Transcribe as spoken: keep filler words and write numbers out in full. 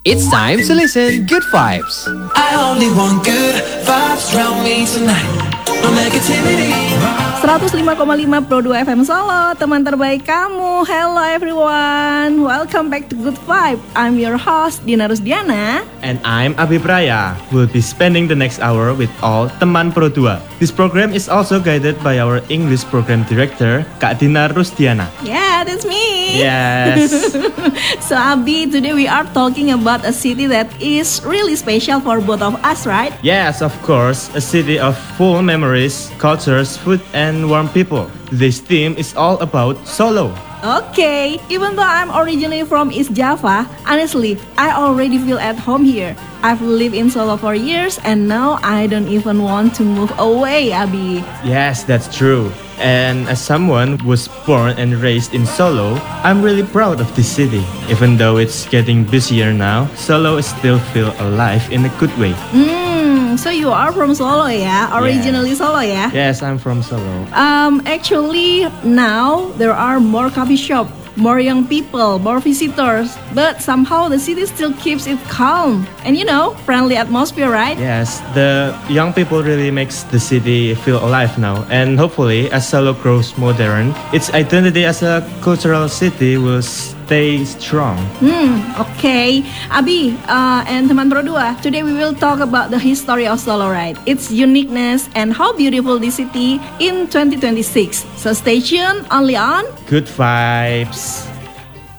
It's time to listen Good Vibes. I only want good vibes around me tonight. No negativity. seratus lima koma lima Pro dua F M Solo, teman terbaik kamu. Hello everyone, welcome back to Good Vibe. I'm your host Dina Rusdiana. And I'm Abi Praya. We'll be spending the next hour with all Teman Pro dua. This program is also guided by our English program director, Kak Dina Rusdiana. Yeah, that's me. Yes. So Abi, today we are talking about a city that is really special for both of us, right? Yes, of course, a city of full memories, cultures, food, and warm people. This theme is all about Solo. Okay, even though I'm originally from East Java, honestly, I already feel at home here. I've lived in Solo for years and now I don't even want to move away, Abi. Yes, that's true. And as someone who was born and raised in Solo, I'm really proud of this city. Even though it's getting busier now, Solo still feel alive in a good way. Hmm, so you are from Solo, yeah? Originally Yes. Solo, yeah? Yes, I'm from Solo. Um, actually, now there are more coffee shops, more young people, more visitors, but somehow the city still keeps it calm and, you know, friendly atmosphere, right? Yes, the young people really makes the city feel alive now. And hopefully, as Solo grows modern, its identity as a cultural city will stay strong. Hmm, okay. Abi, uh, and teman Pro dua, today we will talk about the history of Solo, right? Its uniqueness and how beautiful this city in twenty twenty-six. So stay tuned only on Good vibes.